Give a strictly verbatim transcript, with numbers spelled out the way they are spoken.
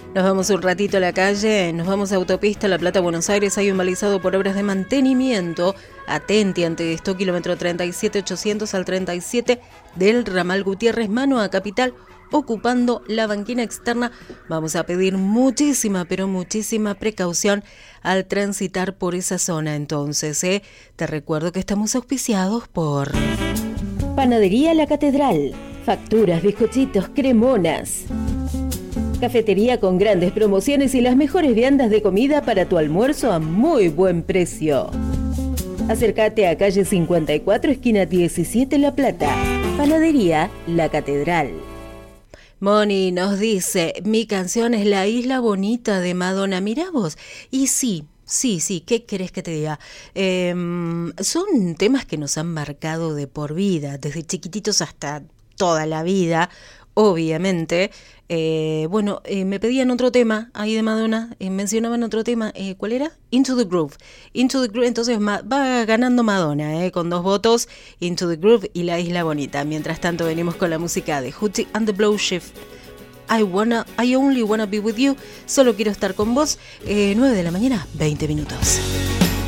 Nos vamos un ratito a la calle, nos vamos a Autopista La Plata, Buenos Aires. Hay un balizado por obras de mantenimiento. Atenti ante esto, kilómetro treinta y siete ochocientos al treinta y siete del ramal Gutiérrez, mano a Capital, ocupando la banquina externa. Vamos a pedir muchísima, pero muchísima precaución al transitar por esa zona. Entonces, ¿eh? Te recuerdo que estamos auspiciados por Panadería La Catedral, facturas, bizcochitos, cremonas. Cafetería con grandes promociones y las mejores viandas de comida para tu almuerzo a muy buen precio. Acércate a calle cincuenta y cuatro, esquina diecisiete, La Plata. Panadería La Catedral. Moni nos dice, mi canción es La Isla Bonita de Madonna. Mirá vos, y sí, sí, sí, ¿qué querés que te diga? Eh, son temas que nos han marcado de por vida, desde chiquititos hasta toda la vida, obviamente. Eh, bueno, eh, me pedían otro tema ahí de Madonna, eh, mencionaban otro tema, eh, ¿cuál era? Into the Groove. Into the Groove, entonces ma- va ganando Madonna, eh, con dos votos, Into the Groove y La Isla Bonita. Mientras tanto venimos con la música de Hootie and the Blowshift. I wanna, I only wanna be with you, solo quiero estar con vos. eh, nueve de la mañana, veinte minutos.